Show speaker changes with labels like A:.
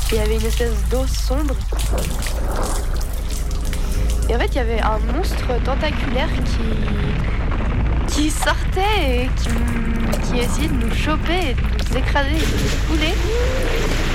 A: Il y avait une espèce d'eau sombre. Et en fait, il y avait un monstre tentaculaire qui sortait et qui essayait de nous choper et de nous écraser et de nous couler.